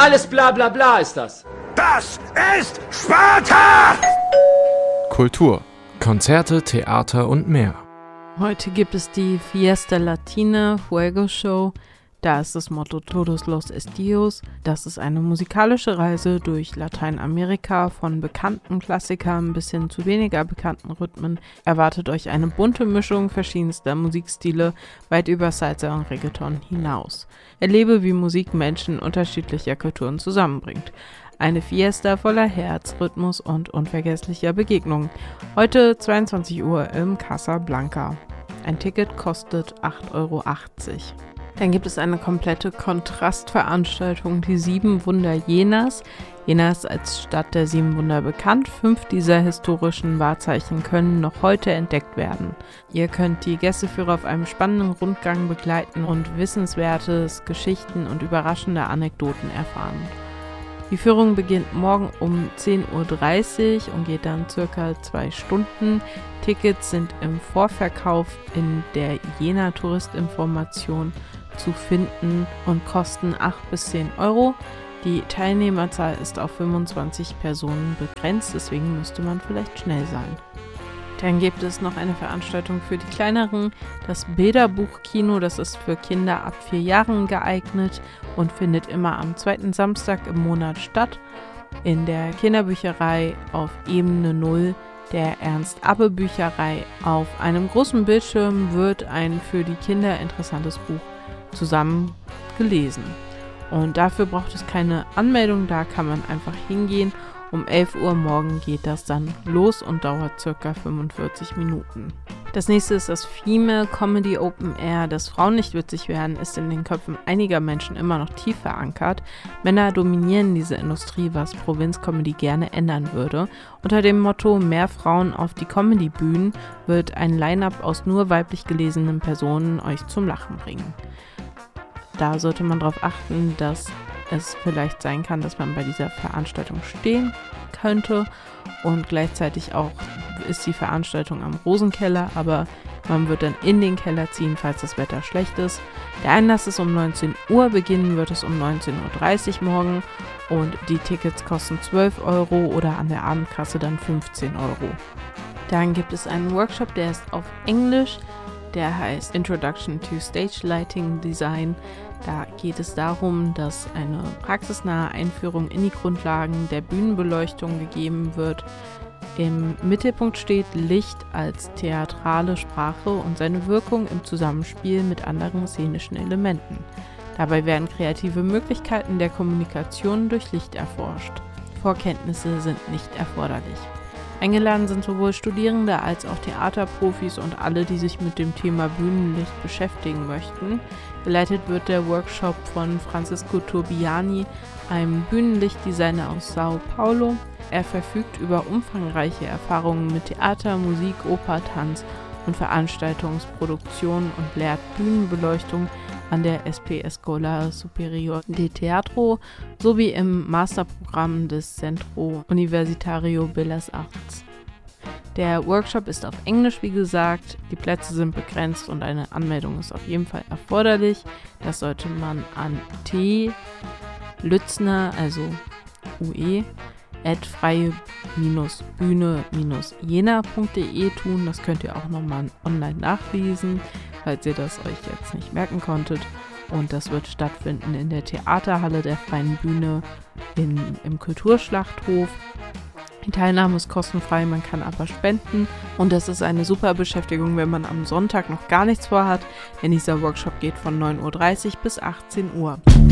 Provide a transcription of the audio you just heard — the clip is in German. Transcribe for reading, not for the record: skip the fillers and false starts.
Alles bla bla bla ist das. Das ist Sparta! Kultur, Konzerte, Theater und mehr. Heute gibt es die Fiesta Latina Fuego Show. Da ist das Motto Todos los Estios. Das ist eine musikalische Reise durch Lateinamerika von bekannten Klassikern bis hin zu weniger bekannten Rhythmen. Erwartet euch eine bunte Mischung verschiedenster Musikstile weit über Salsa und Reggaeton hinaus. Erlebe, wie Musik Menschen unterschiedlicher Kulturen zusammenbringt. Eine Fiesta voller Herz, Rhythmus und unvergesslicher Begegnungen. Heute 22 Uhr im Casablanca. Ein Ticket kostet 8,80 Euro. Dann gibt es eine komplette Kontrastveranstaltung, die 7 Wunder Jenas. Jena ist als Stadt der 7 Wunder bekannt. 5 dieser historischen Wahrzeichen können noch heute entdeckt werden. Ihr könnt die Gästeführer auf einem spannenden Rundgang begleiten und Wissenswertes, Geschichten und überraschende Anekdoten erfahren. Die Führung beginnt morgen um 10.30 Uhr und geht dann circa 2 Stunden. Tickets sind im Vorverkauf in der Jena Touristinformation zu finden und kosten 8 bis 10 Euro. Die Teilnehmerzahl ist auf 25 Personen begrenzt, deswegen müsste man vielleicht schnell sein. Dann gibt es noch eine Veranstaltung für die Kleineren, das Bilderbuchkino, das ist für Kinder ab 4 Jahren geeignet und findet immer am 2. Samstag im Monat statt. In der Kinderbücherei auf Ebene 0 der Ernst-Abbe-Bücherei. Auf einem großen Bildschirm wird ein für die Kinder interessantes Buch zusammen gelesen. Und dafür braucht es keine Anmeldung, da kann man einfach hingehen. Um 11 Uhr morgen geht das dann los und dauert ca. 45 Minuten. Das nächste ist das Female Comedy Open Air. Dass Frauen nicht witzig werden, ist in den Köpfen einiger Menschen immer noch tief verankert. Männer dominieren diese Industrie, was Provinz-Comedy gerne ändern würde. Unter dem Motto Mehr Frauen auf die Comedy-Bühnen wird ein Line-Up aus nur weiblich gelesenen Personen euch zum Lachen bringen. Da sollte man darauf achten, dass es vielleicht sein kann, dass man bei dieser Veranstaltung stehen könnte und gleichzeitig auch ist die Veranstaltung am Rosenkeller, aber man wird dann in den Keller ziehen, falls das Wetter schlecht ist. Der Einlass ist um 19 Uhr, beginnen wird es um 19.30 Uhr morgen und die Tickets kosten 12 Euro oder an der Abendkasse dann 15 Euro. Dann gibt es einen Workshop, der ist auf Englisch, der heißt Introduction to Stage Lighting Design. Da geht es darum, dass eine praxisnahe Einführung in die Grundlagen der Bühnenbeleuchtung gegeben wird. Im Mittelpunkt steht Licht als theatrale Sprache und seine Wirkung im Zusammenspiel mit anderen szenischen Elementen. Dabei werden kreative Möglichkeiten der Kommunikation durch Licht erforscht. Vorkenntnisse sind nicht erforderlich. Eingeladen sind sowohl Studierende als auch Theaterprofis und alle, die sich mit dem Thema Bühnenlicht beschäftigen möchten. Geleitet wird der Workshop von Francisco Turbiani, einem Bühnenlichtdesigner aus Sao Paulo. Er verfügt über umfangreiche Erfahrungen mit Theater, Musik, Oper, Tanz und Veranstaltungsproduktion und lehrt Bühnenbeleuchtung an der SP Escola Superior de Teatro sowie im Masterprogramm des Centro Universitario Bellas Artes. Der Workshop ist auf Englisch, wie gesagt, die Plätze sind begrenzt und eine Anmeldung ist auf jeden Fall erforderlich. Das sollte man an Lützner, also UE, @freie-bühne-jena.de tun. Das könnt ihr auch nochmal online nachlesen, falls ihr das euch jetzt nicht merken konntet. Und das wird stattfinden in der Theaterhalle der Freien Bühne im Kulturschlachthof. Die Teilnahme ist kostenfrei, man kann aber spenden. Und das ist eine super Beschäftigung, wenn man am Sonntag noch gar nichts vorhat, denn dieser Workshop geht von 9.30 Uhr bis 18 Uhr.